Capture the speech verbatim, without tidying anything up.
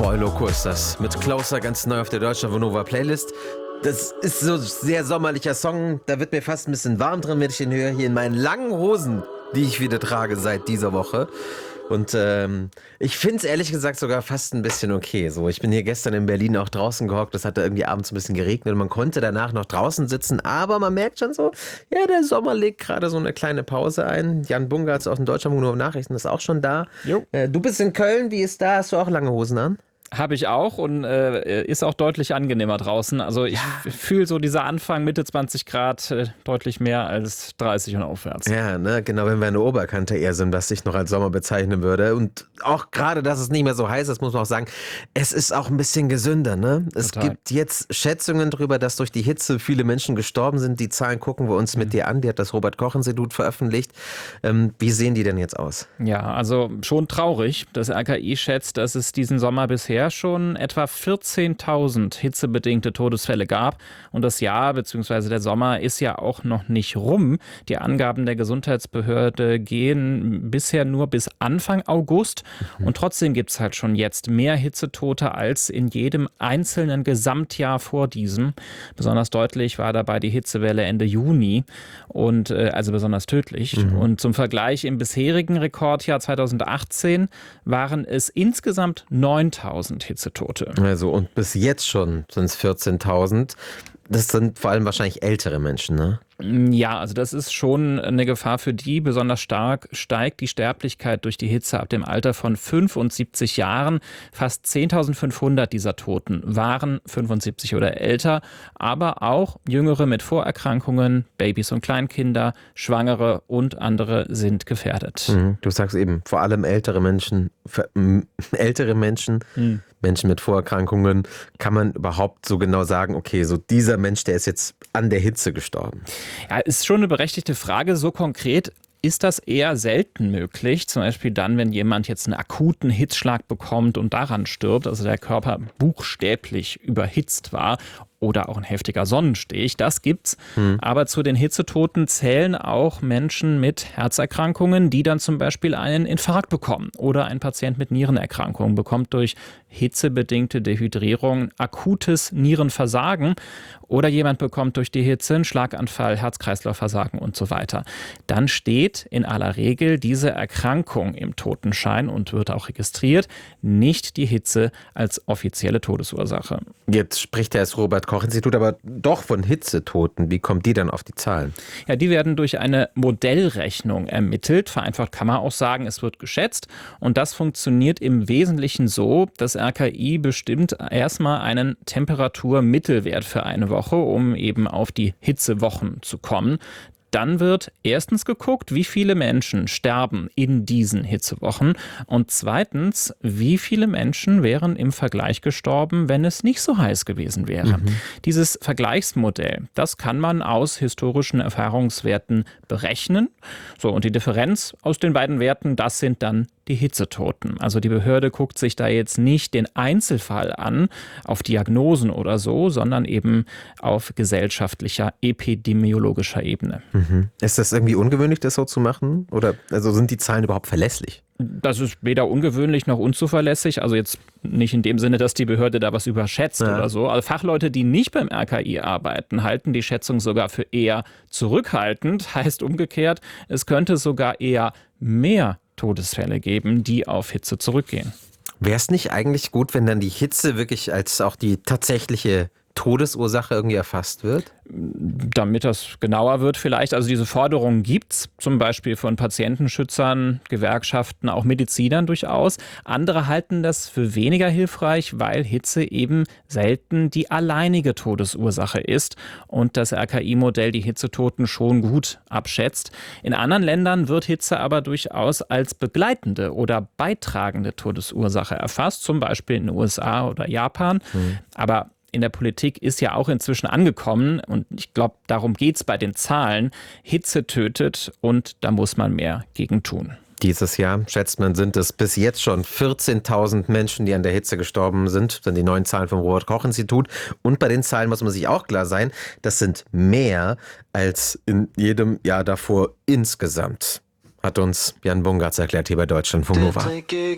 Loco ist das. Mit Closer ganz neu auf der Deutschlandfunk Nova Playlist. Das ist so ein sehr sommerlicher Song. Da wird mir fast ein bisschen warm drin, wenn ich den höre. Hier in meinen langen Hosen, die ich wieder trage seit dieser Woche. Und ähm, ich finde es ehrlich gesagt sogar fast ein bisschen okay. So, ich bin hier gestern in Berlin auch draußen gehockt. Es hat da irgendwie abends ein bisschen geregnet. Man konnte danach noch draußen sitzen. Aber man merkt schon so, ja, der Sommer legt gerade so eine kleine Pause ein. Jan Bungartz aus dem Deutschlandfunk Nova Nachrichten ist auch schon da. Äh, du bist in Köln. Wie ist da? Hast du auch lange Hosen an? Habe ich auch und äh, ist auch deutlich angenehmer draußen. Also ich ja. fühle so dieser Anfang Mitte zwanzig Grad äh, deutlich mehr als dreißig und aufwärts. Ja, ne, genau, wenn wir eine Oberkante eher sind, was ich noch als Sommer bezeichnen würde. Und auch gerade, dass es nicht mehr so heiß ist, muss man auch sagen, es ist auch ein bisschen gesünder, ne? Es Total. gibt jetzt Schätzungen darüber, dass durch die Hitze viele Menschen gestorben sind. Die Zahlen gucken wir uns mit dir an. Die hat das Robert-Koch-Institut veröffentlicht. Ähm, wie sehen die denn jetzt aus? Ja, also schon traurig. Das R K I schätzt, dass es diesen Sommer bisher schon etwa vierzehntausend hitzebedingte Todesfälle gab. Und das Jahr bzw. der Sommer ist ja auch noch nicht rum. Die Angaben der Gesundheitsbehörde gehen bisher nur bis Anfang August. Mhm. Und trotzdem gibt es halt schon jetzt mehr Hitzetote als in jedem einzelnen Gesamtjahr vor diesem. Besonders deutlich war dabei die Hitzewelle Ende Juni und äh, also besonders tödlich. Mhm. Und zum Vergleich, im bisherigen Rekordjahr zweitausendachtzehn waren es insgesamt neuntausend Hitzetote. Also und bis jetzt schon sind es vierzehntausend. Das sind vor allem wahrscheinlich ältere Menschen, ne? Ja, also das ist schon eine Gefahr für die. Besonders stark steigt die Sterblichkeit durch die Hitze ab dem Alter von fünfundsiebzig Jahren. Fast zehntausendfünfhundert dieser Toten waren fünfundsiebzig oder älter, aber auch Jüngere mit Vorerkrankungen, Babys und Kleinkinder, Schwangere und andere sind gefährdet. Mhm. Du sagst eben, vor allem ältere Menschen, ältere Menschen, mhm. Menschen mit Vorerkrankungen. Kann man überhaupt so genau sagen, okay, so dieser Mensch, der ist jetzt an der Hitze gestorben? Ja, ist schon eine berechtigte Frage. So konkret ist das eher selten möglich. Zum Beispiel dann, wenn jemand jetzt einen akuten Hitzschlag bekommt und daran stirbt, also der Körper buchstäblich überhitzt war. Oder auch ein heftiger Sonnenstich, das gibt's. Hm. Aber zu den Hitzetoten zählen auch Menschen mit Herzerkrankungen, die dann zum Beispiel einen Infarkt bekommen. Oder ein Patient mit Nierenerkrankungen bekommt durch hitzebedingte Dehydrierung akutes Nierenversagen. Oder jemand bekommt durch die Hitze einen Schlaganfall, Herz-Kreislauf-Versagen und so weiter. Dann steht in aller Regel diese Erkrankung im Totenschein und wird auch registriert, nicht die Hitze als offizielle Todesursache. Jetzt spricht ja das Robert-Koch-Institut aber doch von Hitzetoten. Wie kommt die dann auf die Zahlen? Ja, die werden durch eine Modellrechnung ermittelt. Vereinfacht kann man auch sagen, es wird geschätzt. Und das funktioniert im Wesentlichen so, das R K I bestimmt erstmal einen Temperaturmittelwert für eine Woche, um eben auf die Hitzewochen zu kommen. Dann wird erstens geguckt, wie viele Menschen sterben in diesen Hitzewochen und zweitens, wie viele Menschen wären im Vergleich gestorben, wenn es nicht so heiß gewesen wäre. Mhm. Dieses Vergleichsmodell, das kann man aus historischen Erfahrungswerten berechnen. So, und die Differenz aus den beiden Werten, das sind dann die Hitzetoten. Also die Behörde guckt sich da jetzt nicht den Einzelfall an, auf Diagnosen oder so, sondern eben auf gesellschaftlicher, epidemiologischer Ebene. Mhm. Ist das irgendwie ungewöhnlich, das so zu machen? Oder also sind die Zahlen überhaupt verlässlich? Das ist weder ungewöhnlich noch unzuverlässig. Also jetzt nicht in dem Sinne, dass die Behörde da was überschätzt ja. oder so. Also Fachleute, die nicht beim R K I arbeiten, halten die Schätzung sogar für eher zurückhaltend. Heißt umgekehrt, es könnte sogar eher mehr Todesfälle geben, die auf Hitze zurückgehen. Wäre es nicht eigentlich gut, wenn dann die Hitze wirklich als auch die tatsächliche Todesursache irgendwie erfasst wird? Damit das genauer wird vielleicht. Also diese Forderungen gibt es zum Beispiel von Patientenschützern, Gewerkschaften, auch Medizinern durchaus. Andere halten das für weniger hilfreich, weil Hitze eben selten die alleinige Todesursache ist und das R K I-Modell die Hitzetoten schon gut abschätzt. In anderen Ländern wird Hitze aber durchaus als begleitende oder beitragende Todesursache erfasst, zum Beispiel in den U S A oder Japan. Mhm. Aber in der Politik ist ja auch inzwischen angekommen und ich glaube, darum geht es bei den Zahlen. Hitze tötet und da muss man mehr gegen tun. Dieses Jahr, schätzt man, sind es bis jetzt schon vierzehntausend Menschen, die an der Hitze gestorben sind. Das sind die neuen Zahlen vom Robert-Koch-Institut. Und bei den Zahlen muss man sich auch klar sein, das sind mehr als in jedem Jahr davor insgesamt. Hat uns Jan Bungartz erklärt hier bei Deutschlandfunk Nova.